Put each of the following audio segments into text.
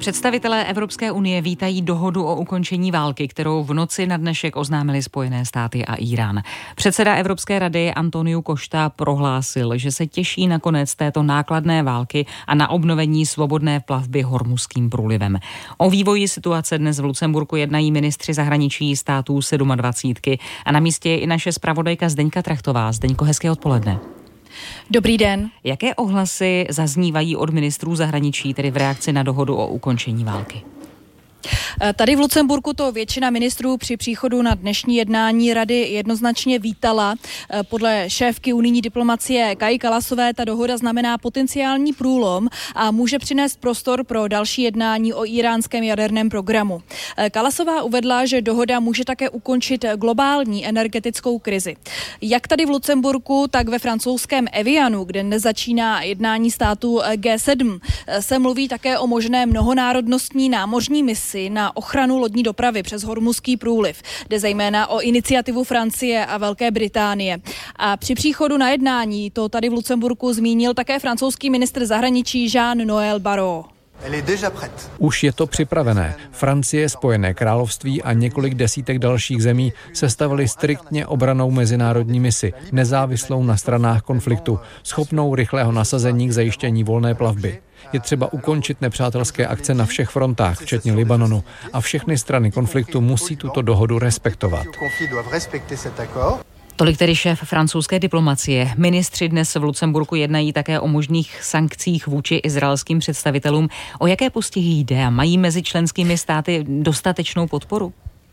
Představitelé Evropské unie vítají dohodu o ukončení války, kterou v noci na dnešek oznámily Spojené státy a Írán. Předseda Evropské rady Antonio Costa prohlásil, že se těší na konec této nákladné války a na obnovení svobodné plavby Hormuzským průlivem. O vývoji situace dnes v Lucemburku jednají ministři zahraničí států 27 a na místě je i naše zpravodajka Zdeňka Trachtová. Zdeňko, hezké odpoledne. Dobrý den. Jaké ohlasy zaznívají od ministrů zahraničí, tedy v reakci na dohodu o ukončení války? Tady v Lucemburku to většina ministrů při příchodu na dnešní jednání rady jednoznačně vítala. Podle šéfky unijní diplomacie Kaji Kallasové ta dohoda znamená potenciální průlom a může přinést prostor pro další jednání o íránském jaderném programu. Kallasová uvedla, že dohoda může také ukončit globální energetickou krizi. Jak tady v Lucemburku, tak ve francouzském Evianu, kde dnes začíná jednání států G7, se mluví také o možné mnohonárodnostní námořní misi na ochranu lodní dopravy přes Hormuzský průliv. Jde zejména o iniciativu Francie a Velké Británie. A při příchodu na jednání to tady v Lucemburku zmínil také francouzský ministr zahraničí Jean-Noël Barrot. Už je to připravené. Francie, Spojené království a několik desítek dalších zemí sestavili striktně obrannou mezinárodní misi, nezávislou na stranách konfliktu, schopnou rychlého nasazení k zajištění volné plavby. Je třeba ukončit nepřátelské akce na všech frontách, včetně Libanonu, a všechny strany konfliktu musí tuto dohodu respektovat. Tolik tedy šéf francouzské diplomacie. Ministři dnes v Lucemburku jednají také o možných sankcích vůči izraelským představitelům. O jaké postihy jde a mají mezi členskými státy dostatečnou podporu?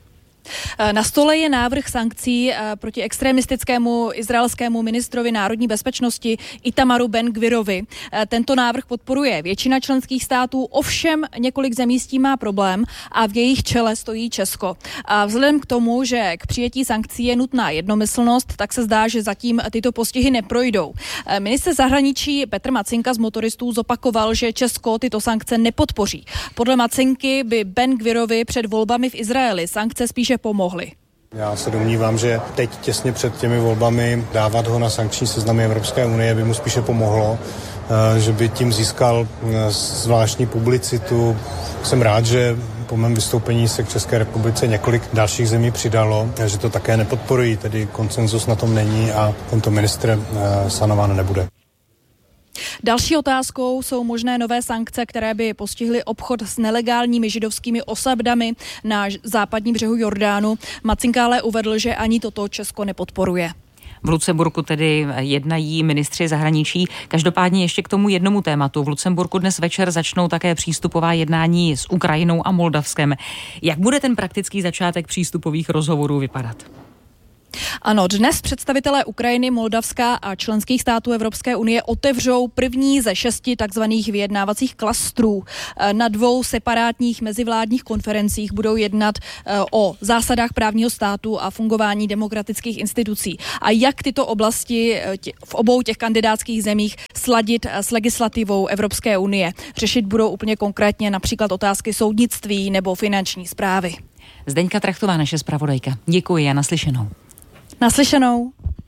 Na stole je návrh sankcí proti extremistickému izraelskému ministrovi národní bezpečnosti Itamaru Ben-Gvirovi. Tento návrh podporuje většina členských států, ovšem několik zemí s tím má problém a v jejich čele stojí Česko. A vzhledem k tomu, že k přijetí sankcí je nutná jednomyslnost, tak se zdá, že zatím tyto postihy neprojdou. Ministr zahraničí Petr Macinka z motoristů zopakoval, že Česko tyto sankce nepodpoří. Podle Macinky by Ben-Gvirovi před volbami v Izraeli sankce spíše pomohly. Já se domnívám, že teď těsně před těmi volbami dávat ho na sankční seznamy Evropské unie by mu spíše pomohlo, že by tím získal zvláštní publicitu. Jsem rád, že po mém vystoupení se k České republice několik dalších zemí přidalo, že to také nepodporují, tedy konsenzus na tom není a tento ministr sanován nebude. Další otázkou jsou možné nové sankce, které by postihly obchod s nelegálními židovskými osadami na západním břehu Jordánu. Macinka ale uvedl, že ani toto Česko nepodporuje. V Lucemburku tedy jednají ministři zahraničí. Každopádně ještě k tomu jednomu tématu. V Lucemburku dnes večer začnou také přístupová jednání s Ukrajinou a Moldavskem. Jak bude ten praktický začátek přístupových rozhovorů vypadat? Ano, dnes představitelé Ukrajiny, Moldavska a členských států Evropské unie otevřou první ze 6 takzvaných vyjednávacích klastrů. Na 2 separátních mezivládních konferencích budou jednat o zásadách právního státu a fungování demokratických institucí. A jak tyto oblasti v obou těch kandidátských zemích sladit s legislativou Evropské unie. Řešit budou úplně konkrétně například otázky soudnictví nebo finanční správy. Zdeňka Trachtová, naše zpravodajka. Děkuji a naslyšenou. Naslyšenou.